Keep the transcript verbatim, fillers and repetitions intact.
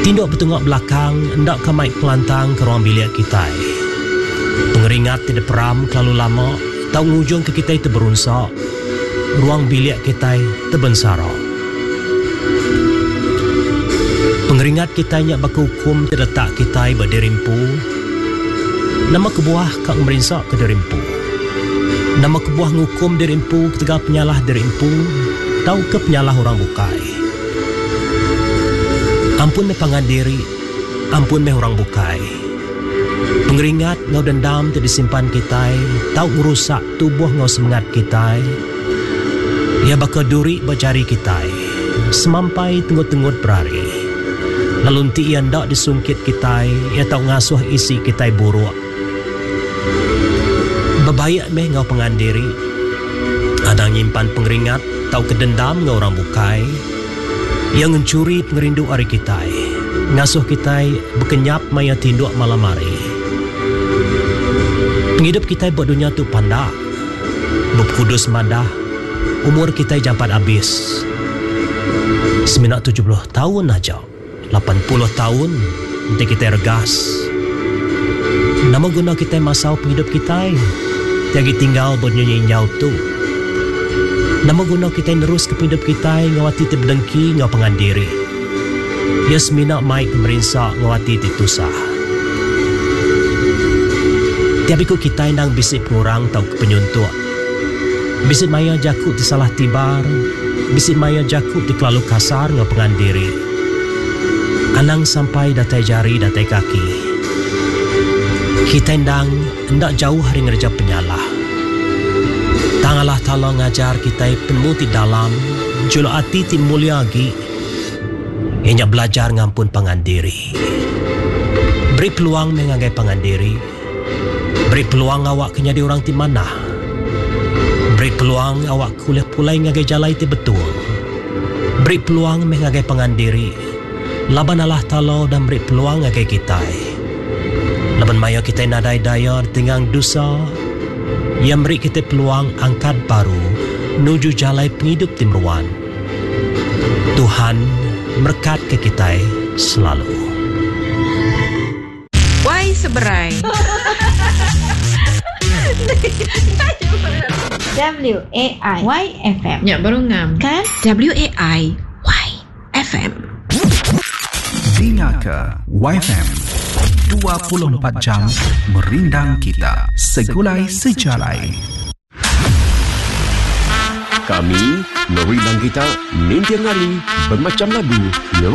Tinduk bertengok belakang, hendak kamai pelantang ke ruang bilik kita. Pengeringat tidak peram kelalu lama, tahu ngujung ke kita itu berunsak. Ruang bilik kita terbensara. Pengeringat kita nyak berhukum terletak kita berderimpu. Nama kebuah kak merinsak ke derimpu. Nama kebuah ngukum derimpu ketika penyalah derimpu, tahu ke penyalah orang bukai. Ampun me pangandiri, ampun me orang bukai. Pengeringat ngau dendam tidak disimpan kita, tahu merusak tubuh ngau semangat kita. Ia bakal duri berjari kita, semampai tenggut-tenggut berari. Lalu nanti ia ndak disungkit kita, ia tahu ngasuh isi kita buruk. Bebayak meh ngau pengandiri, ada nyimpan pengeringat, tahu kedendam ngau orang bukai. Yang mencuri pengerindu hari kita, ngasuh kita berkenyap maya tinduk malam hari. Penghidup kita buat dunia tu pandak, berkudus madah, umur kita jampat habis. Seminat tujuh puluh tahun aja, lapan puluh tahun, nanti kita regas. Nama guna kita masau penghidup kita, tiagi tinggal bernyanyi jauh tu. Nama guna kita nerus ke penghidup kita, ngawati tibdengki ngau pengandiri. Ya semina mai pemerintah ngawati titusah. Tiap ikut kita nang bisik pengurang tau ke penyuntuk. Bisik maya jakut di salah tibar, bisik maya jakut di kelalu kasar ngau pengandiri. Anang sampai datai jari datai kaki. Kita ndang hendak jauh hari ngerja penyalah. Tangalah tala ngajar kita penuh di dalam, julu hati ti mulia lagi. Ianya belajar ngampun pangandiri. Beri peluang mengagai pangandiri. Beri peluang awak kenyadi orang ti mana. Beri peluang awak kuliah pulai ngagai jalai ti betul. Beri peluang mengagai pangandiri. Laban Allah tala dan beri peluang ngagai kita. Laban maya kita nadai daya tenggang dosa. Yang beri kita peluang angkat baru menuju jalai penghidup timruan. Tuhan berkat ke kita selalu. Why seberai? W A I Y F M. Ya, baru ngam. Kan? W A I Y F M. Dengarkan Y F M dua puluh empat jam merindang kita segulai sejalai. Kami merindang kita mintiang hari bermacam lagu yang